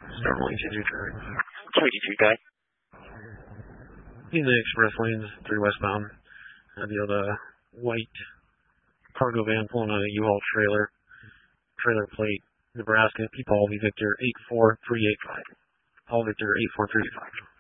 Start lanes is your turn. 283 guy. In the express lanes, 3 westbound. The other white cargo van pulling on a U-Haul trailer. Trailer plate, Nebraska, Paul V. Victor 84385. Paul Victor 84385.